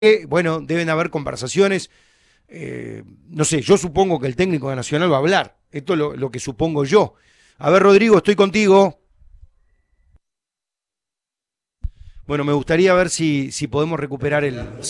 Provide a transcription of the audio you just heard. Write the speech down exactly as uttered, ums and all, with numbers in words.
que, bueno, deben haber conversaciones. Eh, no sé, yo supongo que el técnico de Nacional va a hablar. Esto es lo, lo que supongo yo. A ver, Rodrigo, estoy contigo. Bueno, me gustaría ver si, si podemos recuperar el,